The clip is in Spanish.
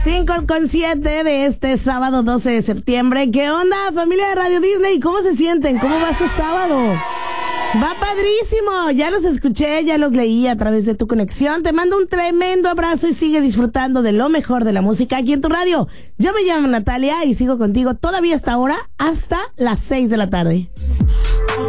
5:07 de este sábado 12 de septiembre. ¿Qué onda, familia de Radio Disney? ¿Cómo se sienten? ¿Cómo va su sábado? Va padrísimo, ya los escuché, ya los leí a través de tu conexión. Te mando un tremendo abrazo y sigue disfrutando de lo mejor de la música aquí en tu radio. Yo me llamo Natalia y sigo contigo todavía hasta ahora, hasta las 6 de la tarde.